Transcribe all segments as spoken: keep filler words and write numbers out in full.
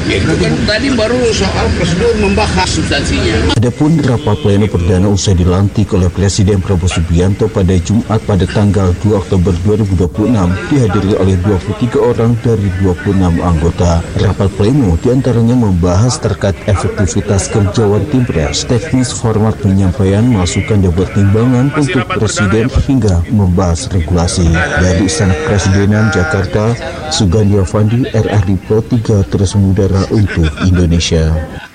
Ya, itu kan tadi baru soal prosedur membahas substansinya. Adapun rapat pleno perdana usai dilantik oleh Presiden Prabowo Subianto pada Jumat pada tanggal dua Oktober dua ribu dua puluh enam dihadiri oleh dua puluh tiga orang dari dua puluh enam anggota. Rapat pleno diantaranya membahas terkait efektivitas kerja One Team Press, teknis format penyampaian masukan dan pertimbangan untuk Presiden hingga membahas regulasi. Dari Istana Kepresidenan Jakarta, Sugandi Avandi, R R I Pro tiga terus mengudara untuk Indonesia.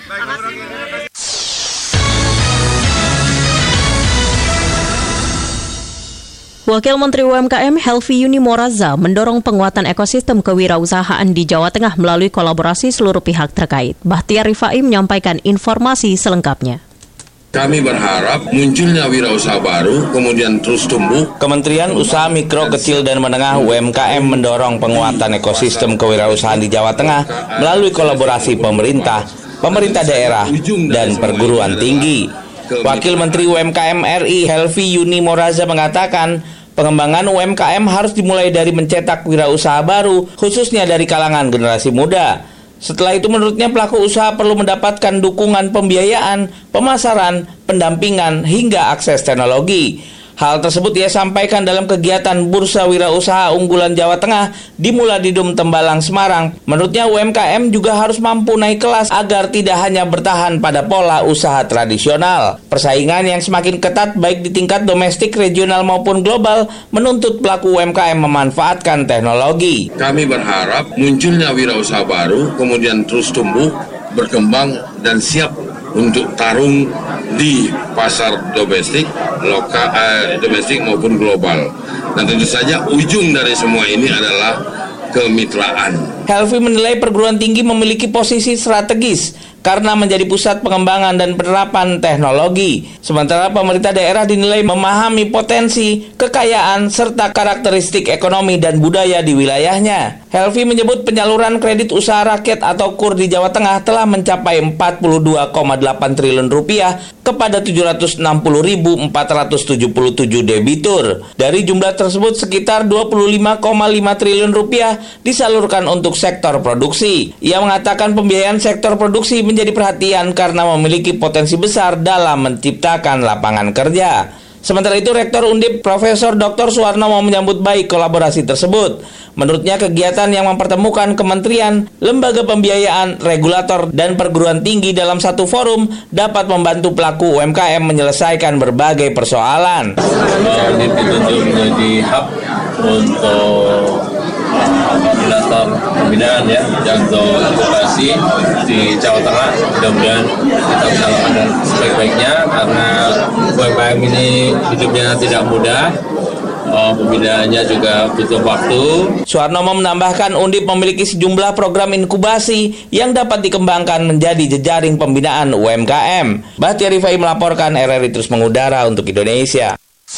Wakil Menteri U M K M Helvi Yuni Moraza mendorong penguatan ekosistem kewirausahaan di Jawa Tengah melalui kolaborasi seluruh pihak terkait. Bahtiar Rifai menyampaikan informasi selengkapnya. Kami berharap munculnya wirausaha baru, kemudian terus tumbuh. Kementerian Usaha Mikro, Kecil, dan Menengah U M K M mendorong penguatan ekosistem kewirausahaan di Jawa Tengah melalui kolaborasi pemerintah, pemerintah daerah, dan perguruan tinggi. Wakil Menteri U M K M R I Helvi Yuni Moraza mengatakan, pengembangan U M K M harus dimulai dari mencetak wirausaha baru, khususnya dari kalangan generasi muda. Setelah itu menurutnya pelaku usaha perlu mendapatkan dukungan pembiayaan, pemasaran, pendampingan, hingga akses teknologi. Hal tersebut ia sampaikan dalam kegiatan Bursa Wirausaha Unggulan Jawa Tengah di Muladidum Tembalang, Semarang. Menurutnya U M K M juga harus mampu naik kelas agar tidak hanya bertahan pada pola usaha tradisional. Persaingan yang semakin ketat baik di tingkat domestik, regional maupun global menuntut pelaku U M K M memanfaatkan teknologi. Kami berharap munculnya wirausaha baru, kemudian terus tumbuh, berkembang, dan siap untuk tarung di pasar domestik, lokal, eh, domestik maupun global. Dan tentu saja ujung dari semua ini adalah kemitraan. Helvi menilai perguruan tinggi memiliki posisi strategis karena menjadi pusat pengembangan dan penerapan teknologi. Sementara pemerintah daerah dinilai memahami potensi, kekayaan, serta karakteristik ekonomi dan budaya di wilayahnya. Helvi menyebut penyaluran kredit usaha rakyat atau K U R di Jawa Tengah telah mencapai empat puluh dua koma delapan triliun rupiah kepada tujuh ratus enam puluh ribu empat ratus tujuh puluh tujuh debitur. Dari jumlah tersebut sekitar dua puluh lima koma lima triliun rupiah disalurkan untuk sektor produksi. Ia mengatakan pembiayaan sektor produksi menjadi perhatian karena memiliki potensi besar dalam menciptakan lapangan kerja. Sementara itu, Rektor Undip Profesor Doktor Suwarnomo menyambut baik kolaborasi tersebut. Menurutnya, kegiatan yang mempertemukan kementerian, lembaga pembiayaan, regulator, dan perguruan tinggi dalam satu forum dapat membantu pelaku U M K M menyelesaikan berbagai persoalan. Undip ditunjuk menjadi hub untuk regulator pembinaan ya, jangkau advokasi di Jawa Tengah. Mudah-mudahan kita bisa lakukan sebaik-baiknya karena U M K M ini hidupnya tidak mudah. Oh, pembinaannya juga butuh waktu. Suwarnomo menambahkan Undip memiliki sejumlah program inkubasi yang dapat dikembangkan menjadi jejaring pembinaan U M K M. Bahtiar Rifai melaporkan, R R I terus mengudara untuk Indonesia.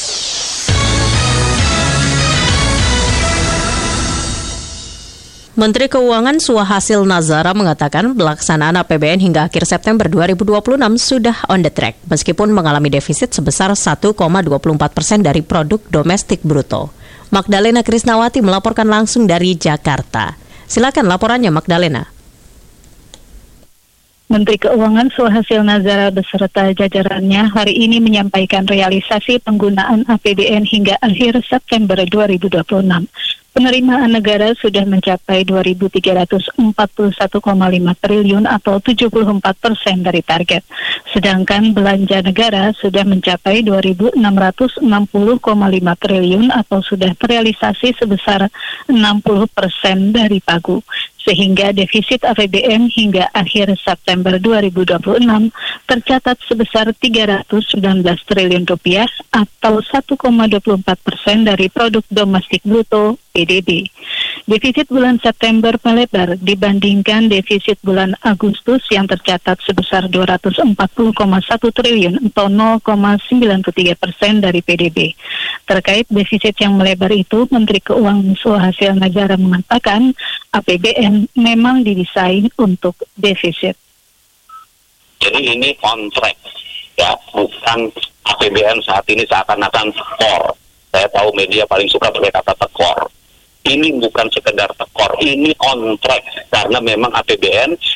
Menteri Keuangan Suhasil Nazara mengatakan pelaksanaan A P B N hingga akhir September dua ribu dua puluh enam sudah on the track, meskipun mengalami defisit sebesar satu koma dua puluh empat persen dari produk domestik bruto. Magdalena Krisnawati melaporkan langsung dari Jakarta. Silakan laporannya, Magdalena. Menteri Keuangan Suhasil Nazara beserta jajarannya hari ini menyampaikan realisasi penggunaan A P B N hingga akhir September dua ribu dua puluh enam. Penerimaan negara sudah mencapai dua ribu tiga ratus empat puluh satu koma lima triliun atau tujuh puluh empat persen dari target. Sedangkan belanja negara sudah mencapai dua ribu enam ratus enam puluh koma lima triliun atau sudah terrealisasi sebesar enam puluh persen dari pagu. Sehingga defisit A P B N hingga akhir September dua ribu dua puluh enam tercatat sebesar tiga ratus sembilan belas triliun rupiah atau satu koma dua puluh empat persen dari produk domestik bruto P D B. Defisit bulan September melebar dibandingkan defisit bulan Agustus yang tercatat sebesar dua ratus empat puluh koma satu triliun atau nol koma sembilan puluh tiga persen dari P D B. Terkait defisit yang melebar itu, Menteri Keuangan Suhasil Nazara mengatakan A P B N memang didesain untuk defisit. Jadi ini on track, ya, bukan A P B N saat ini seakan-akan tekor. Saya tahu media paling suka pakai kata tekor. Ini bukan sekedar tekor, ini on track karena memang A P B N